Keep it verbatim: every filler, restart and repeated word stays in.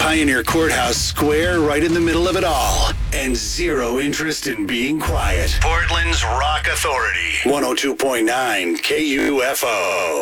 Pioneer Courthouse square right in the middle of it all. And zero interest in being quiet. Portland's Rock Authority. one oh two point nine K U F O.